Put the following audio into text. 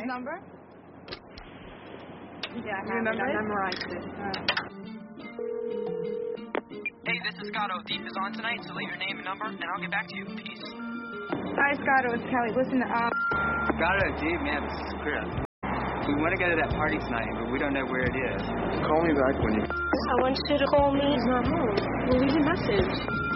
number? Yeah, I memorized it. Hey, this is Scotto. Deep is on tonight, so leave your name and number, and I'll get back to you. Peace. Hi, Scotto. It's Kelly. Listen, Scotto, Deep, man, this is Chris. We want to go to that party tonight, but we don't know where it is. Call me back when you... I want you to call me. He's not home. We'll leave a message.